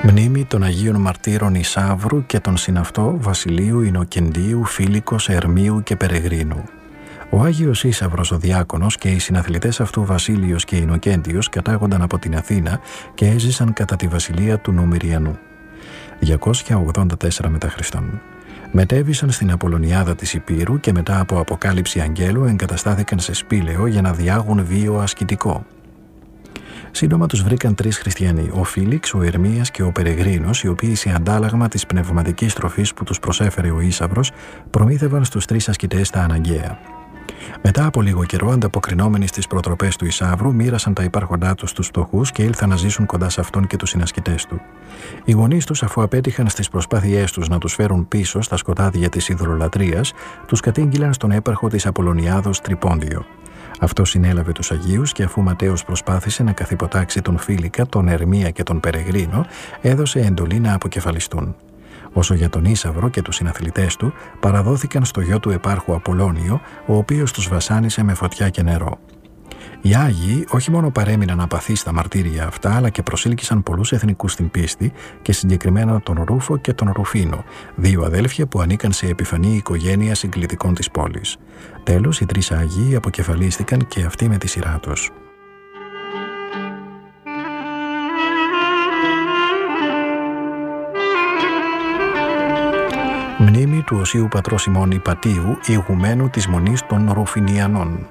Μνήμη των Αγίων Μαρτύρων Ισαύρου και των συναυτό Βασιλείου, Ινοκεντίου, Φίλικος, Ερμίου και Περεγρίνου. Ο Άγιος Ίσαυρος ο Διάκονος και οι συναθλητές αυτού Βασίλειος και Ινοκέντιος κατάγονταν από την Αθήνα και έζησαν κατά τη βασιλεία του Νομυριανού. 284 μετά Χριστόν. Μετέβησαν στην Απολωνιάδα της Υπήρου και μετά από αποκάλυψη αγγέλου εγκαταστάθηκαν σε Σπήλαιο για να διάγουν βίο ασκητικό. Σύντομα τους βρήκαν 3 χριστιανοί, ο Φίλιξ, ο Ερμίας και ο Περεγρίνος, οι οποίοι σε αντάλλαγμα της πνευματικής τροφής που τους προσέφερε ο Ίσαυρος, προμήθευαν στους 3 ασκητές τα αναγκαία. Μετά από λίγο καιρό, ανταποκρινόμενοι στις προτροπές του Ισαύρου, μοίρασαν τα υπάρχοντά τους στους φτωχούς και ήλθαν να ζήσουν κοντά σε αυτόν και τους συνασκητές του. Οι γονείς τους, αφού απέτυχαν στις προσπάθειές τους να τους φέρουν πίσω στα σκοτάδια της ειδωλολατρίας, τους κατήγγειλαν στον έπαρχο της Απολωνιάδος Τρυπόντιο. Αυτό συνέλαβε τους Αγίους και αφού Ματέος προσπάθησε να καθυποτάξει τον Φίλικα, τον Ερμία και τον Περεγρίνο, έδωσε εντολή να αποκεφαλιστούν. Όσο για τον Ίσαυρο και τους συναθλητές του, παραδόθηκαν στο γιο του επάρχου Απολώνιο, ο οποίος τους βασάνισε με φωτιά και νερό. Οι Άγιοι όχι μόνο παρέμειναν απαθείς στα μαρτύρια αυτά, αλλά και προσήλκησαν πολλούς εθνικούς στην πίστη και συγκεκριμένα τον Ρούφο και τον Ρουφίνο, 2 αδέλφια που ανήκαν σε επιφανή οικογένεια συγκλητικών της πόλης. Τέλος, οι 3 Άγιοι αποκεφαλίστηκαν και αυτοί με τη σειρά τους. Μνήμη του Οσίου Πατρός ημών Ιπατίου, ηγουμένου της Μονής των Ρουφινιανών.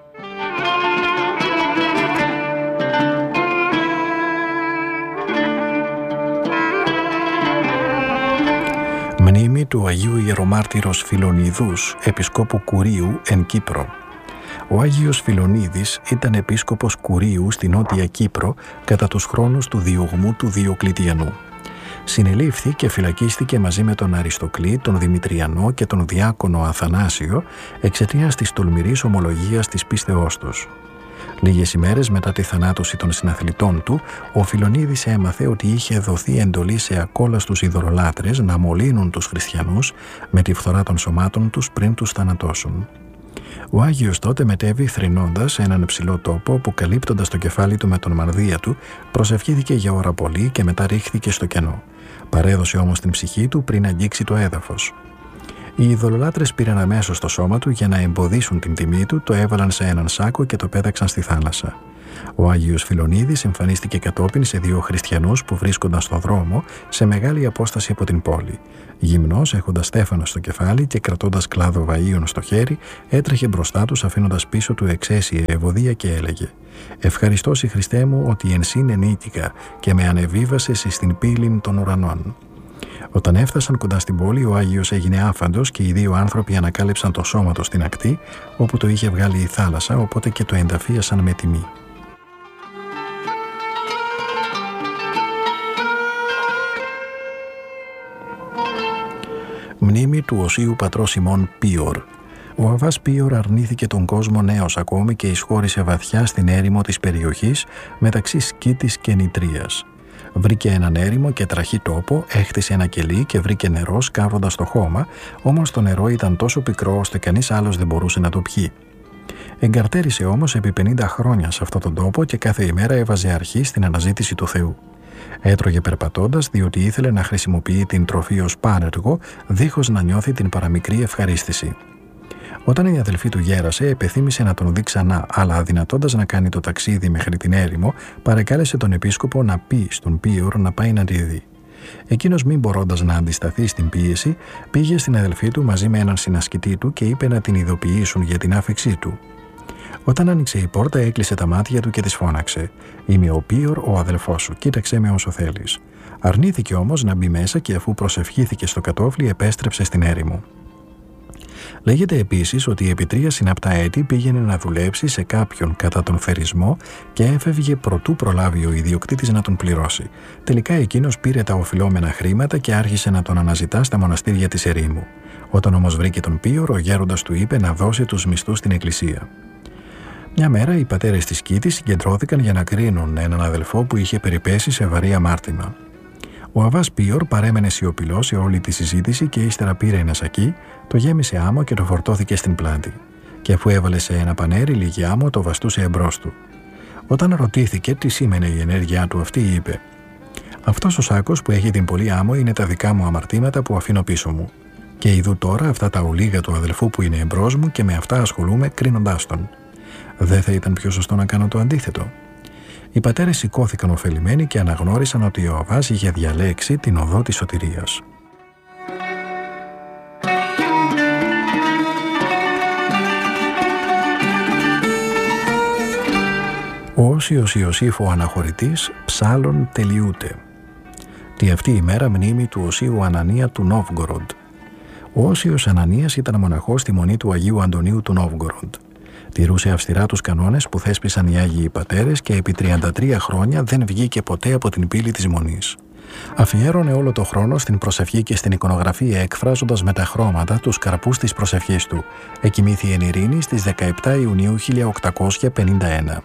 Μνήμη του Αγίου Ιερομάρτυρος Φιλονιδούς, Επισκόπου Κουρίου εν Κύπρο. Ο Άγιος Φιλονίδης ήταν επίσκοπος Κουρίου στη Νότια Κύπρο κατά τους χρόνους του διωγμού του Διοκλητιανού. Συνελήφθη και φυλακίστηκε μαζί με τον Αριστοκλή, τον Δημητριανό και τον Διάκονο Αθανάσιο εξαιτίας της τολμηρής ομολογίας της πίστεώς τους. Λίγες ημέρες μετά τη θανάτωση των συναθλητών του, ο Φιλονίδης έμαθε ότι είχε δοθεί εντολή σε ακόλαστους ειδωλολάτρες να μολύνουν τους χριστιανούς με τη φθορά των σωμάτων τους πριν τους θανατώσουν. Ο Άγιος τότε μετέβη θρηνώντας σε έναν ψηλό τόπο που, καλύπτοντας το κεφάλι του με τον μανδύα του, προσευχήθηκε για ώρα πολύ και μετά ρίχθηκε στο κενό. Παρέδωσε όμως την ψυχή του πριν αγγίξει το έδαφος. Οι ειδωλολάτρες πήραν αμέσως το σώμα του για να εμποδίσουν την τιμή του, το έβαλαν σε έναν σάκο και το πέταξαν στη θάλασσα. Ο Άγιος Φιλονίδης εμφανίστηκε κατόπιν σε 2 χριστιανούς που βρίσκονταν στον δρόμο σε μεγάλη απόσταση από την πόλη. Γυμνός, έχοντας στέφανο στο κεφάλι και κρατώντας κλάδο βαΐων στο χέρι, έτρεχε μπροστά τους αφήνοντας πίσω του εξαίσια ευωδία και έλεγε «Ευχαριστώσει Χριστέ μου ότι εν σύν ενίκηκα και με ανεβίβασες εις την πύλην των ουρανών». Όταν έφτασαν κοντά στην πόλη, ο Άγιος έγινε άφαντος και οι 2 άνθρωποι ανακάλυψαν το σώμα του στην ακτή όπου το είχε βγάλει η θάλασσα, οπότε και το ενταφίασαν με τιμή. Μνήμη του Οσίου Πατρός ημών Πίωρ. Ο Αββάς Πίωρ αρνήθηκε τον κόσμο νέος ακόμη και εισχώρησε βαθιά στην έρημο της περιοχής μεταξύ Σκήτης και Νητρίας. Βρήκε έναν έρημο και τραχή τόπο, έχτισε ένα κελί και βρήκε νερό σκάβοντας το χώμα, όμως το νερό ήταν τόσο πικρό ώστε κανείς άλλος δεν μπορούσε να το πιει. Εγκαρτέρισε όμως επί 50 χρόνια σε αυτόν τον τόπο και κάθε ημέρα έβαζε αρχή στην αναζήτηση του Θεού. Έτρωγε περπατώντας διότι ήθελε να χρησιμοποιεί την τροφή ως πάρεργο, δίχως να νιώθει την παραμικρή ευχαρίστηση. Όταν η αδελφή του γέρασε, επεθύμησε να τον δει ξανά, αλλά αδυνατώντας να κάνει το ταξίδι μέχρι την έρημο, παρεκάλεσε τον επίσκοπο να πει στον Πίωρ να πάει να τη δει. Εκείνος, μην μπορώντας να αντισταθεί στην πίεση, πήγε στην αδελφή του μαζί με έναν συνασκητή του και είπε να την ειδοποιήσουν για την άφηξή του. Όταν άνοιξε η πόρτα, έκλεισε τα μάτια του και της φώναξε «Είμαι ο Πίωρ, ο αδελφός σου, κοίταξέ με όσο θέλεις». Αρνήθηκε όμως να μπει μέσα και αφού προσευχήθηκε στο κατόφλι, επέστρεψε στην έρημο. Λέγεται επίσης ότι επί 3 συναπτά έτη πήγαινε να δουλέψει σε κάποιον κατά τον θερισμό και έφευγε προτού προλάβει ο ιδιοκτήτης να τον πληρώσει. Τελικά εκείνος πήρε τα οφειλόμενα χρήματα και άρχισε να τον αναζητά στα μοναστήρια της ερήμου. Όταν όμως βρήκε τον Πίωρ, ο γέροντας του είπε να δώσει τους μισθούς στην εκκλησία. Μια μέρα οι πατέρες της Σκήτης συγκεντρώθηκαν για να κρίνουν έναν αδελφό που είχε περιπέσει σε βαρύ αμάρτημα. Ο Αββάς Πίωρ παρέμενε σιωπηλός σε όλη τη συζήτηση και ύστερα πήρε ένα σακί, το γέμισε άμμο και το φορτώθηκε στην πλάτη. Και αφού έβαλε σε ένα πανέρι λίγη άμμο, το βαστούσε εμπρός του. Όταν ρωτήθηκε τι σήμαινε η ενέργειά του αυτή, είπε Αυτός ο σάκος που έχει την πολύ άμμο είναι τα δικά μου αμαρτήματα που αφήνω πίσω μου. Και ειδού τώρα αυτά τα ολίγα του αδελφού που είναι εμπρός μου και με αυτά ασχολούμαι κρίνοντάς τον. Δεν θα ήταν πιο σωστό να κάνω το αντίθετο? Οι πατέρες σηκώθηκαν ωφελημένοι και αναγνώρισαν ότι ο Ιωαβάς είχε διαλέξει την οδό της σωτηρίας. Ο Όσιος Ιωσήφ ο Αναχωρητής ψάλλων τελειούται. Τη αυτή η μέρα μνήμη του Οσίου Ανανία του Νόβγκοροντ. Ο Όσιος Ανανίας ήταν μοναχός στη μονή του Αγίου Αντωνίου του Νόβγκοροντ. Τηρούσε αυστηρά τους κανόνες που θέσπισαν οι Άγιοι Πατέρες και επί 33 χρόνια δεν βγήκε ποτέ από την πύλη της μονής. Αφιέρωνε όλο το χρόνο στην προσευχή και στην εικονογραφία, εκφράζοντας με τα χρώματα τους καρπούς της προσευχής του. Εκοιμήθη εν ειρήνη στις 17 Ιουνίου 1851.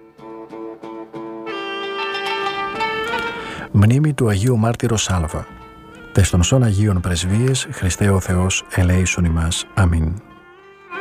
Μνήμη του Αγίου Μάρτυρος Σάλβα. Τες των σών Αγίων Πρεσβείες, Χριστέ ο Θεός, ελέησον ημάς. Αμήν.